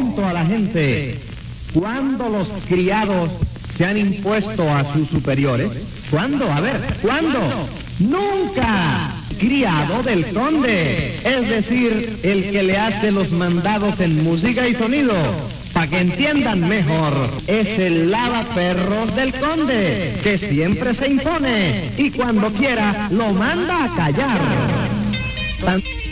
pregunto a la gente, ¿cuándo los criados se han impuesto a sus superiores? ¿Cuándo? A ver, ¿cuándo? ¡Nunca! Criado del conde, es decir, el que le hace los mandados en música y sonido. Para que entiendan mejor, es el lavaperros del conde, que siempre se impone y cuando quiera lo manda a callar.